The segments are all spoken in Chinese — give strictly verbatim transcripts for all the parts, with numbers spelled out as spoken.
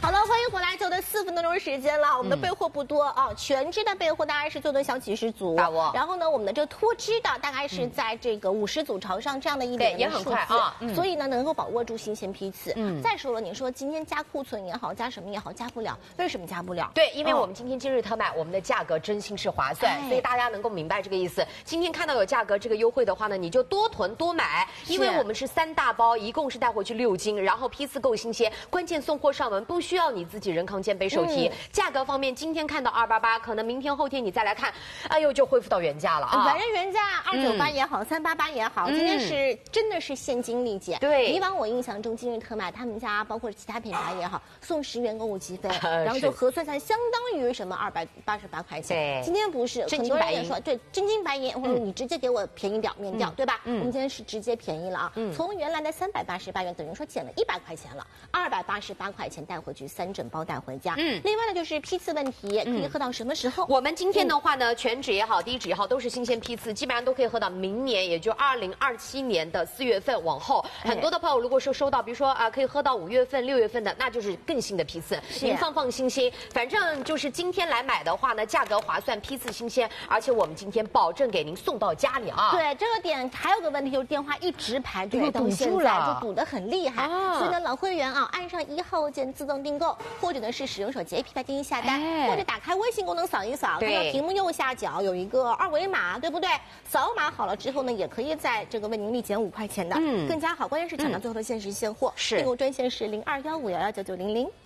好了，欢迎回来，就的四分多钟时间了。我们的备货不多啊，全脂的备货大概是做的小几十组， 大窝。 然后呢，我们的这个脱脂的大概是在这个五十组朝上这样的一点也很快啊， 所以呢能够把握住新鲜批次。嗯，再说了，你说今天加库存也好，加什么也好，加不了，为什么加不了？ 对，因为我们今天今日特卖，我们的价格真心是划算，所以大家能够明白这个意思。今天看到有价格这个优惠的话呢，你就多囤多买，因为我们是三大包，一共是带回去六斤，然后批次够新鲜，关键送货上门不需要你自己人扛肩背手提。嗯、价格方面，今天看到二八八，可能明天后天你再来看，哎呦就恢复到原价了啊！ 反正原价二九八也好，三八八也好，今天是真的是现金立减。 对， 以往我印象中今日特卖，他们家包括其他品牌也好，送十元购物积分，然后就核算下来相当于什么二百八十八块钱。 对， 今天不是，很多人也说对真金白银，或者你直接给我便宜点免掉，对吧？嗯，我们今天是直接便宜了啊，从原来的三百八十八元，等于说减了一百块钱了，二百八十八块钱带回去，三整包带回家。嗯，另外呢就是批次问题，可以喝到什么时候？ 我们今天的话呢，全脂也好，低脂也好，都是新鲜批次，基本上都可以喝到明年，也就二零二七年的四月份往后。很多的朋友如果说收到，比如说啊，可以喝到五月份、六月份的，那就是更新的批次，您放放心心。反正就是今天来买的话呢，价格划算，批次新鲜，而且我们今天保证给您送到家里啊。 对，这个点还有个问题就是电话一直排队到现在就堵得很厉害，啊、所以呢，老会员啊，按上一号键自动订购，或者呢是使用手机 A P P 进行下单，哎、或者打开微信功能扫一扫，看到屏幕右下角有一个二维码，对不对？扫码好了之后呢，也可以在这个为您立减五块钱的，嗯，更加好。关键是抢到最后的限时现货， 是。 订购专线是零二幺五幺幺九九零零。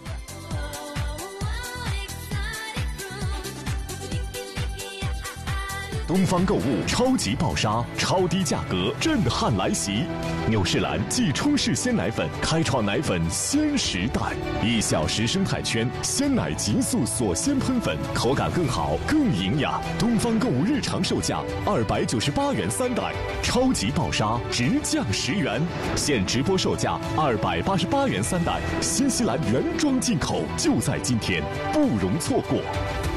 东方购物超级爆杀，超低价格震撼来袭！纽仕兰即冲式鲜奶粉开创奶粉鲜时代，一小时生态圈鲜奶极速锁鲜喷粉，口感更好更营养。东方购物日常售价二百九十八元三袋，超级爆杀直降十元，现直播售价二百八十八元三袋，新西兰原装进口，就在今天，不容错过。